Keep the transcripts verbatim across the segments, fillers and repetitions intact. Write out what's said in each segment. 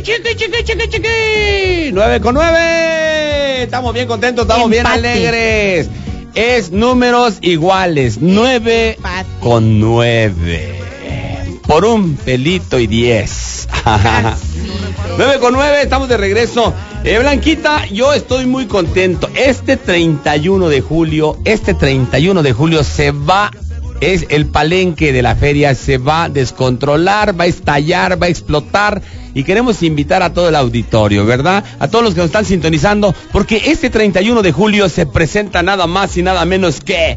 chiqui, chiqui, chiqui, chiqui. nueve con nueve. Estamos bien contentos, estamos Empate. bien alegres. Es números iguales. nueve con nueve. Por un pelito y diez. nueve con nueve, estamos de regreso. Eh, Blanquita, yo estoy muy contento. Este treinta y uno de julio, este treinta y uno de julio se va, es el palenque de la feria, se va a descontrolar, va a estallar, va a explotar. Y queremos invitar a todo el auditorio, ¿verdad? A todos los que nos están sintonizando, porque este treinta y uno de julio se presenta nada más y nada menos que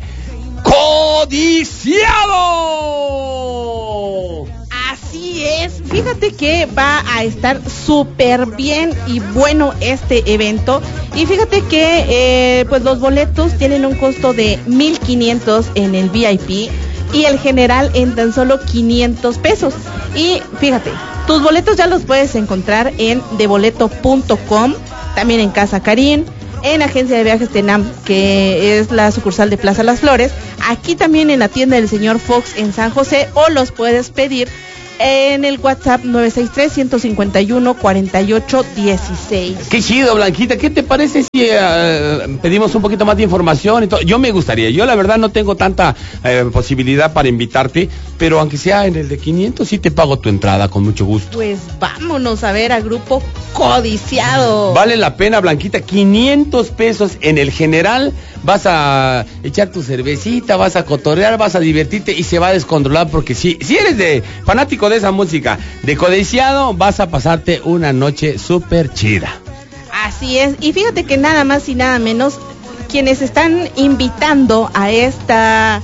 Codiciado. Así es, fíjate que va a estar súper bien y bueno este evento. Y fíjate que eh, pues los boletos tienen un costo de mil quinientos en el V I P y el general en tan solo quinientos pesos. Y fíjate, tus boletos ya los puedes encontrar en deboleto punto com, también en Casa Karin, en Agencia de Viajes Tenam, que es la sucursal de Plaza Las Flores, aquí también en la tienda del señor Fox en San José, o los puedes pedir en el WhatsApp nueve seis tres, uno cinco uno, cuatro ocho uno seis. Qué chido, Blanquita. ¿Qué te parece si uh, pedimos un poquito más de información y todo? Yo me gustaría. Yo la verdad no tengo tanta uh, posibilidad para invitarte, pero aunque sea en el de quinientos, sí te pago tu entrada con mucho gusto. Pues vámonos a ver a Grupo Codiciado. Vale la pena, Blanquita. quinientos pesos en el general. Vas a echar tu cervecita, vas a cotorrear, vas a divertirte y se va a descontrolar, porque si, si eres de fanático de esa música, de Codiciado, vas a pasarte una noche súper chida. Así es, y fíjate que nada más y nada menos, quienes están invitando a esta